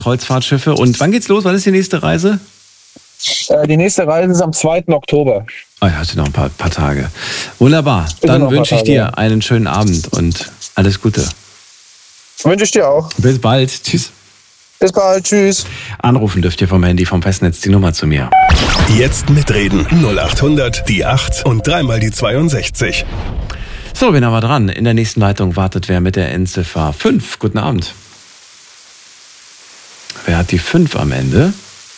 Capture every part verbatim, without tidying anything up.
Kreuzfahrtschiffe. Und wann geht's los? Wann ist die nächste Reise? Äh, die nächste Reise ist am zweiten Oktober. Oh ja, hast du noch ein paar, paar Tage. Wunderbar. Dann wünsche ich dir einen schönen Abend und alles Gute. Wünsche ich dir auch. Bis bald. Tschüss. Bis bald. Tschüss. Anrufen dürft ihr vom Handy, vom Festnetz, die Nummer zu mir. Jetzt mitreden. null acht hundert, die acht und dreimal die zweiundsechzig. So, wen haben wir dran? In der nächsten Leitung wartet wer mit der Endziffer fünf. Guten Abend. Wer hat die fünf am Ende?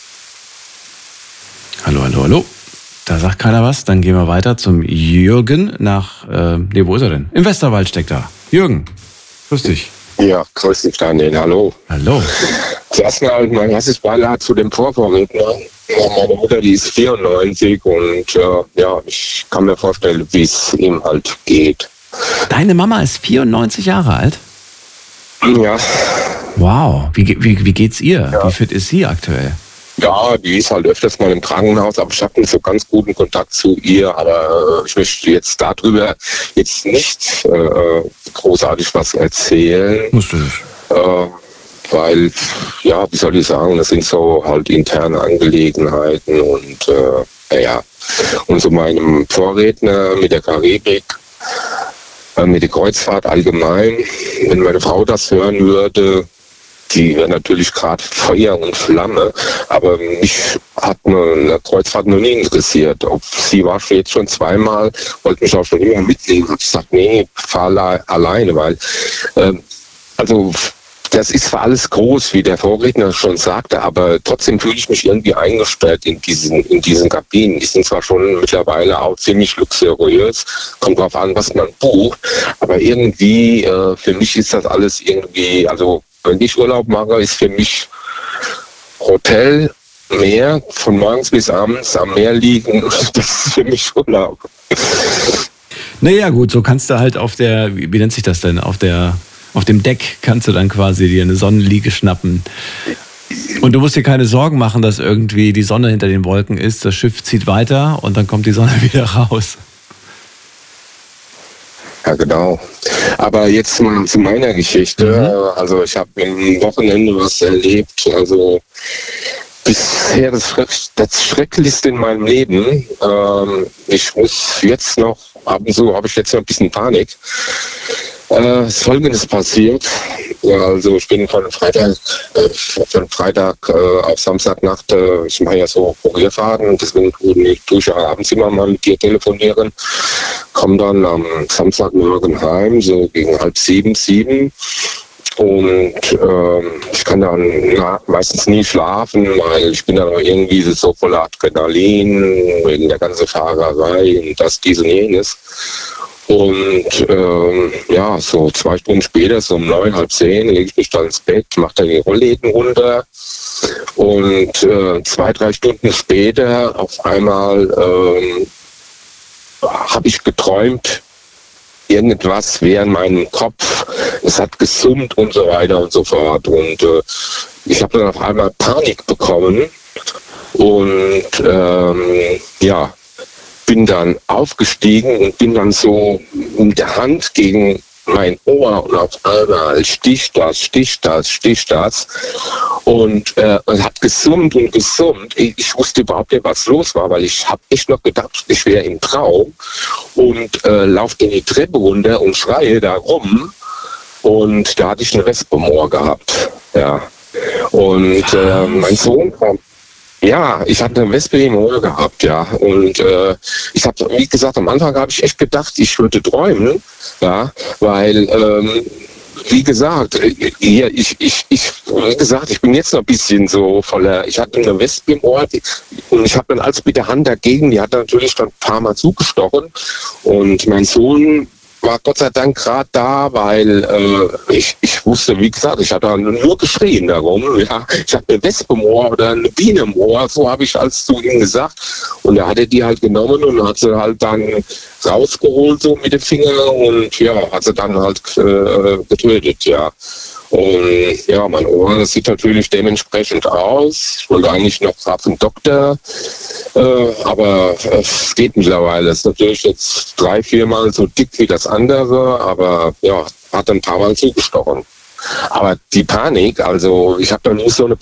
Hallo, hallo, hallo. Da sagt keiner was. Dann gehen wir weiter zum Jürgen nach, äh, nee, wo ist er denn? Im Westerwald steckt er. Jürgen, grüß dich. Ja, grüß dich, Daniel. Hallo. Hallo. Zuerst mal mein erstes Beileid zu dem Vorvorredner. Meine Mutter, die ist vierundneunzig und äh, ja, ich kann mir vorstellen, wie es ihm halt geht. Deine Mama ist vierundneunzig Jahre alt? Ja. Wow. Wie, wie, wie geht's ihr? Ja. Wie fit ist sie aktuell? Ja, die ist halt öfters mal im Krankenhaus, aber ich habe nicht so ganz guten Kontakt zu ihr. Aber äh, ich möchte jetzt darüber jetzt nicht äh, großartig was erzählen. Musst du nicht. Äh, weil, ja, wie soll ich sagen, das sind so halt interne Angelegenheiten und äh, ja. Und so meinem Vorredner mit der Karibik, äh, mit der Kreuzfahrt allgemein, wenn meine Frau das hören würde, die wäre natürlich gerade Feuer und Flamme, aber mich hat eine, eine Kreuzfahrt noch nie interessiert. Ob sie war jetzt schon zweimal, wollte mich auch schon immer mitnehmen. Und ich sagte, nee, fahr alle, alleine, weil äh, also das ist zwar alles groß, wie der Vorredner schon sagte, aber trotzdem fühle ich mich irgendwie eingesperrt in diesen, in diesen Kabinen. Die sind zwar schon mittlerweile auch ziemlich luxuriös, kommt drauf an, was man bucht, aber irgendwie, äh, für mich ist das alles irgendwie, also wenn ich Urlaub mache, ist für mich Hotel, Meer, von morgens bis abends am Meer liegen, das ist für mich Urlaub. Naja gut, so kannst du halt auf der, wie, wie nennt sich das denn, auf der, auf dem Deck kannst du dann quasi dir eine Sonnenliege schnappen. Und du musst dir keine Sorgen machen, dass irgendwie die Sonne hinter den Wolken ist, das Schiff zieht weiter und dann kommt die Sonne wieder raus. Ja, genau. Aber jetzt mal zu meiner Geschichte. Mhm. Also ich habe am Wochenende was erlebt. Also bisher das, Schreck, das Schrecklichste in meinem Leben. Ähm, ich muss jetzt noch, ab und zu habe ich jetzt noch ein bisschen Panik. Äh, Folgendes passiert. Ja, also ich bin von Freitag, äh, von Freitag äh, auf Samstagnacht, äh, ich mache ja so Kurierfahrten und deswegen tue ich ja abends immer mal mit dir telefonieren. Komme dann am Samstagmorgen heim, so gegen halb sieben, sieben. Und ähm, ich kann dann na, meistens nie schlafen, weil ich bin dann irgendwie so voller Adrenalin wegen der ganzen Fahrerei und das, dies und jenes. Und ähm, ja, so zwei Stunden später, so um neun, halb zehn, lege ich mich dann ins Bett, mache dann die Rollläden runter. Und äh, zwei, drei Stunden später auf einmal ähm, habe ich geträumt, irgendwas wäre in meinem Kopf. Es hat gesummt und so weiter und so fort. Und äh, ich habe dann auf einmal Panik bekommen. Und ähm, ja, bin dann aufgestiegen und bin dann so mit der Hand gegen mein Ohr und auf einmal sticht das, sticht das, sticht das und äh, hat gesummt und gesummt. Ich, ich wusste überhaupt nicht, was los war, weil ich habe echt noch gedacht, ich wäre im Traum und äh, laufe in die Treppe runter und schreie da rum und da hatte ich eine Wespe im Ohr gehabt. Ja. Und äh, mein Sohn kam. Ja, ich hatte eine Wespe im Ohr gehabt, ja. Und äh, ich habe, wie gesagt, am Anfang habe ich echt gedacht, ich würde träumen, ja, weil, ähm, wie gesagt, ich, ich, ich, ich, wie gesagt, ich bin jetzt noch ein bisschen so voller, ich hatte eine Wespe im Ohr und ich habe dann also mit der Hand dagegen, die hat natürlich dann ein paar Mal zugestochen und mein Sohn war Gott sei Dank gerade da, weil äh, ich, ich wusste, wie gesagt, ich hatte nur geschrien darum. Ja, ich hatte eine Wespe im Ohr oder eine Biene im Ohr, so habe ich alles zu ihm gesagt. Und er hatte die halt genommen und hat sie halt dann rausgeholt so mit dem Finger und ja, hat sie dann halt äh, getötet, ja. Und ja, mein Ohr, das sieht natürlich dementsprechend aus. Ich wollte eigentlich noch zum Doktor, äh, aber es geht mittlerweile. Es ist natürlich jetzt drei, viermal so dick wie das andere, aber ja, hat ein paar Mal zugestochen. Aber die Panik, also ich habe noch nie so eine